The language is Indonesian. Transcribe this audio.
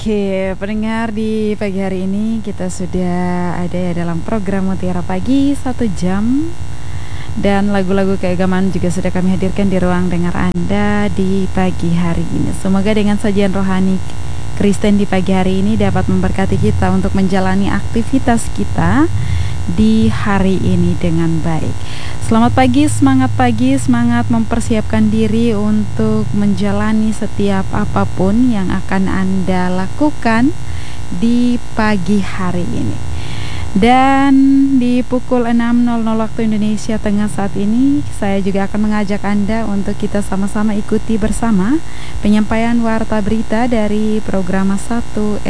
Oke, pendengar di pagi hari ini kita sudah ada ya dalam program Mutiara Pagi 1 jam. Dan lagu-lagu keagamaan juga sudah kami hadirkan di ruang dengar Anda di pagi hari ini. Semoga dengan sajian rohani Kristen di pagi hari ini dapat memberkati kita untuk menjalani aktivitas kita di hari ini dengan baik. Selamat pagi, semangat mempersiapkan diri untuk menjalani setiap apapun yang akan Anda lakukan di pagi hari ini. Dan di pukul 6.00 waktu Indonesia Tengah saat ini, saya juga akan mengajak Anda untuk kita sama-sama ikuti bersama penyampaian warta berita dari program 1